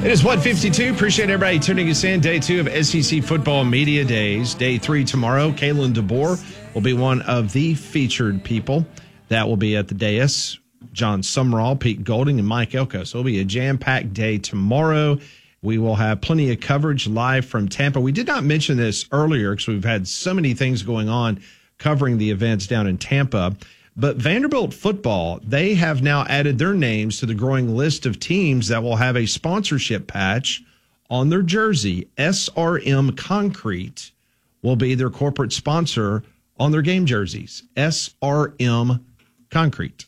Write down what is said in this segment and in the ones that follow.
It is 1:52. Appreciate everybody tuning us in. Day 2 of SEC Football Media Days. Day 3 tomorrow. Kalen DeBoer will be one of the featured people that will be at the dais. John Sumrall, Pete Golding, and Mike Elko. So it'll be a jam-packed day tomorrow. We will have plenty of coverage live from Tampa. We did not mention this earlier because we've had so many things going on covering the events down in Tampa. But Vanderbilt football, they have now added their names to the growing list of teams that will have a sponsorship patch on their jersey. SRM Concrete will be their corporate sponsor on their game jerseys. SRM Concrete.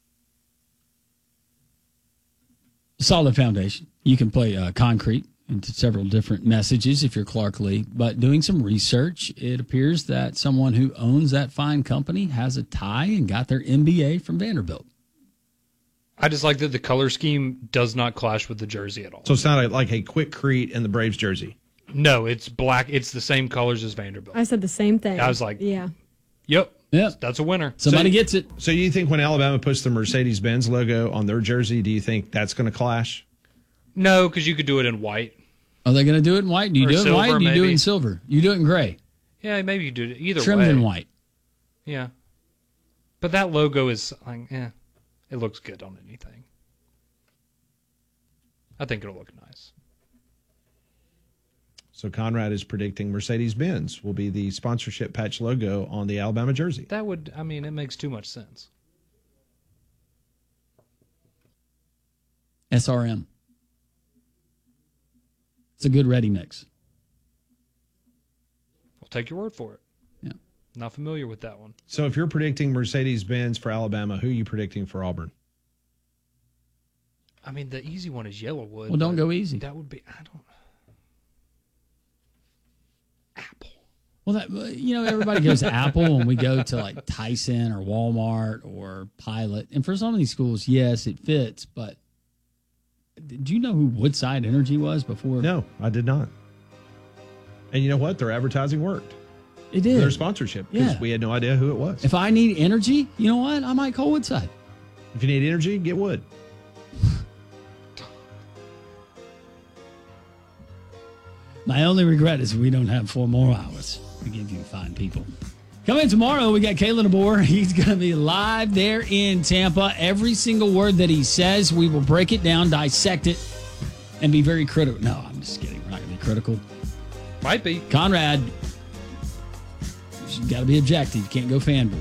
Solid foundation. You can play concrete into several different messages if you're Clark Lee. But doing some research, it appears that someone who owns that fine company has a tie and got their MBA from Vanderbilt. I just like that the color scheme does not clash with the jersey at all. So it's not like a Quikrete in the Braves jersey? No, it's black. It's the same colors as Vanderbilt. I said the same thing. I was like, yeah. Yep. Yeah. That's a winner. Somebody gets it. So you think when Alabama puts the Mercedes-Benz logo on their jersey, do you think that's going to clash? No, because you could do it in white. Are they going to do it in white? Do you Or do it in silver, white or do you do it maybe. in silver? You do it in gray. Yeah, maybe you do it either Trimmed way. in white. Yeah. But that logo is, like, it looks good on anything. I think it'll look nice. So Conrad is predicting Mercedes-Benz will be the sponsorship patch logo on the Alabama jersey. That would, it makes too much sense. SRM. It's a good ready mix. I'll take your word for it. Yeah. Not familiar with that one. So if you're predicting Mercedes-Benz for Alabama, who are you predicting for Auburn? The easy one is Yellowwood. Well, don't go easy. That would be, Apple. Well, everybody goes Apple, and we go to like Tyson or Walmart or Pilot. And for some of these schools, yes, it fits. But did you know who Woodside Energy was before? No, I did not. And you know what? Their advertising worked. It did. Their sponsorship, because we had no idea who it was. If I need energy, you know what? I might call Woodside. If you need energy, get Wood. My only regret is we don't have 4 more hours to give you fine people. Coming tomorrow, we got Kalen DeBoer. He's going to be live there in Tampa. Every single word that he says, we will break it down, dissect it, and be very critical. No, I'm just kidding. We're not going to be critical. Might be. Conrad, you've got to be objective. You can't go fanboy.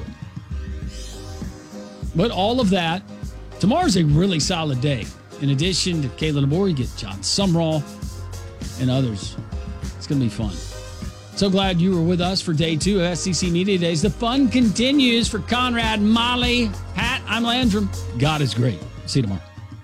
But all of that, tomorrow's a really solid day. In addition to Kalen DeBoer, you get John Sumrall and others. It's going to be fun. So glad you were with us for day 2 of SEC Media Days. The fun continues for Conrad, Molly, Pat. I'm Landrum. God is great. See you tomorrow.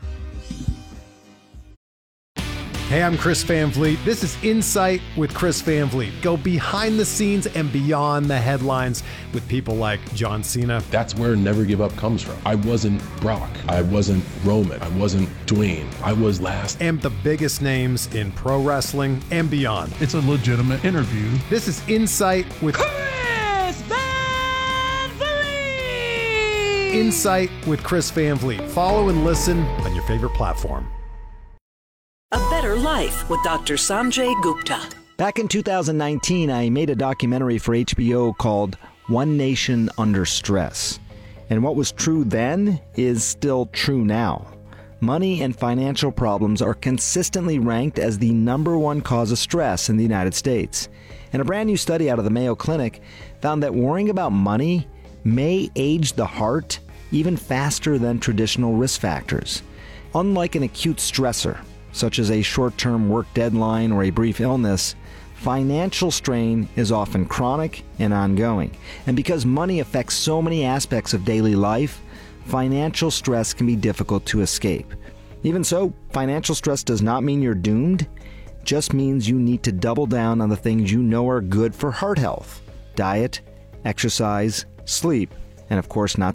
Hey, I'm Chris Van Vliet. This is Insight with Chris Van Vliet. Go behind the scenes and beyond the headlines with people like John Cena. That's where Never Give Up comes from. I wasn't Brock. I wasn't Roman. I wasn't Dwayne. I was last. And the biggest names in pro wrestling and beyond. It's a legitimate interview. This is Insight with Chris Van Vliet. Insight with Chris Van Vliet. Follow and listen on your favorite platform. A Better Life with Dr. Sanjay Gupta. Back in 2019, I made a documentary for HBO called One Nation Under Stress. And what was true then is still true now. Money and financial problems are consistently ranked as the #1 cause of stress in the United States. And a brand new study out of the Mayo Clinic found that worrying about money may age the heart even faster than traditional risk factors. Unlike an acute stressor, such as a short-term work deadline or a brief illness, financial strain is often chronic and ongoing. And because money affects so many aspects of daily life, financial stress can be difficult to escape. Even so, financial stress does not mean you're doomed. It just means you need to double down on the things you know are good for heart health: diet, exercise, sleep, and of course not